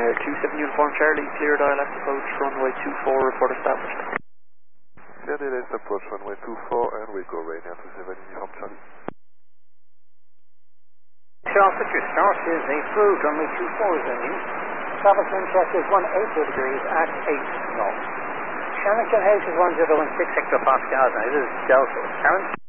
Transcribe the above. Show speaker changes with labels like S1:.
S1: Ryanair 27 Uniform Charlie, clear dial left approach, runway 24, report established.
S2: Clear dial left approach, runway 24, and we go Ryanair 27 Uniform Charlie.
S3: Charles, your start is approved, runway 24 is in use. Travel wind check is 180 degrees at 8 knots. Shannon House is 1016 hectopascals, and it is Delta. Karen?